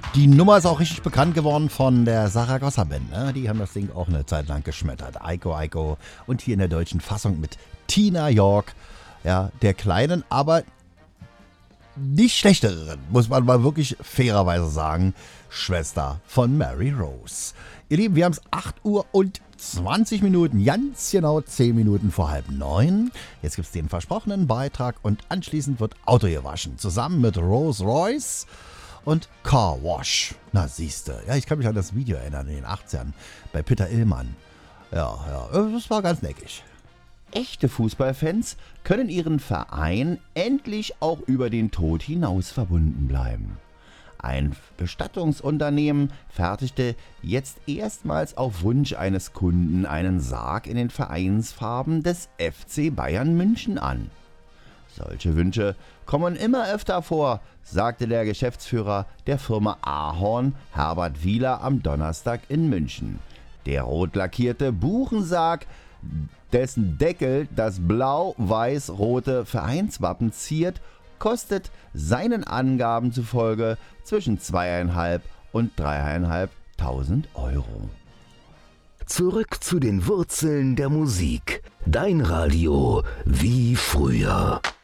Die Nummer ist auch richtig bekannt geworden von der Saragossa Band. Ne? Die haben das Ding auch eine Zeit lang geschmettert. Eiko Eiko. Und hier in der deutschen Fassung mit Tina York. Ja, der kleinen, aber nicht schlechteren, muss man mal wirklich fairerweise sagen, Schwester von Mary Rose. Ihr Lieben, wir haben es 8 Uhr und 20 Minuten, ganz genau 10 Minuten vor 8:30. Jetzt gibt es den versprochenen Beitrag und anschließend wird Auto gewaschen. Zusammen mit Rolls Royce und Car Wash. Na siehste, ja, ich kann mich an das Video erinnern in den 80ern bei Peter Illmann. Ja, das war ganz neckig. Echte Fußballfans können ihren Verein endlich auch über den Tod hinaus verbunden bleiben. Ein Bestattungsunternehmen fertigte jetzt erstmals auf Wunsch eines Kunden einen Sarg in den Vereinsfarben des FC Bayern München an. Solche Wünsche kommen immer öfter vor, sagte der Geschäftsführer der Firma Ahorn, Herbert Wieler, am Donnerstag in München. Der rot lackierte Buchensarg, dessen Deckel das blau-weiß-rote Vereinswappen ziert, kostet seinen Angaben zufolge zwischen 2.500 und 3.500 Euro. Zurück zu den Wurzeln der Musik. Dein Radio wie früher.